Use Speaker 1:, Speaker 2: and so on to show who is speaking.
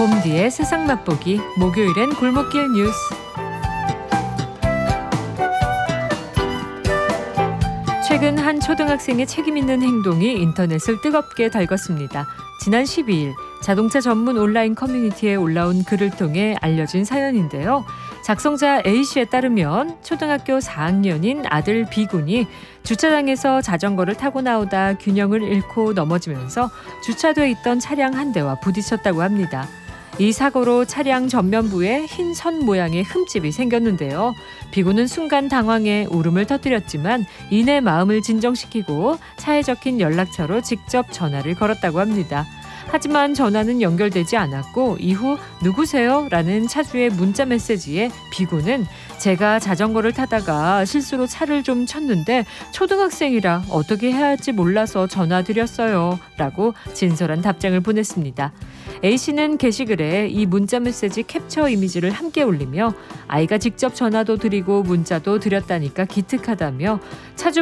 Speaker 1: 봄디의 세상 맛보기 목요일엔 골목길 뉴스. 최근 한 초등학생의 책임 있는 행동이 인터넷을 뜨겁게 달궜습니다. 지난 12일 자동차 전문 온라인 커뮤니티에 올라온 글을 통해 알려진 사연인데요. 작성자 A씨에 따르면 초등학교 4학년인 아들 B군이 주차장에서 자전거를 타고 나오다 균형을 잃고 넘어지면서 주차돼 있던 차량 한 대와 부딪혔다고 합니다. 이 사고로 차량 전면부에 흰 선 모양의 흠집이 생겼는데요. B군은 순간 당황해 울음을 터뜨렸지만 이내 마음을 진정시키고 차에 적힌 연락처로 직접 전화를 걸었다고 합니다. 하지만 전화는 연결되지 않았고 이후 누구세요? 라는 차주의 문자 메시지에 B군은 제가 자전거를 타다가 실수로 차를 좀 쳤는데 초등학생이라 어떻게 해야 할지 몰라서 전화드렸어요. 라고 진솔한 답장을 보냈습니다. A씨는 게시글에 이 문자 메시지 캡처 이미지를 함께 올리며 아이가 직접 전화도 드리고 문자도 드렸다니까 기특하다며 차주